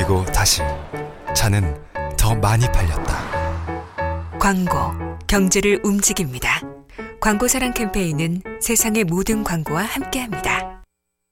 그리고 다시 차는 더 많이 팔렸다. 광고, 경제를 움직입니다. 광고사랑 캠페인은 세상의 모든 광고와 함께합니다.